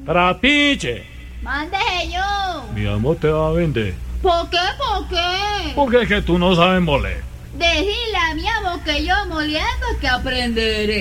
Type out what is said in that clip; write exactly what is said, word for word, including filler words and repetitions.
Trapiche. Mande yo. Mi amor te va a vender. ¿Por qué? ¿Por qué? Porque es que tú no sabes moler. Decirle a mi amor que yo moliendo es que aprenderé.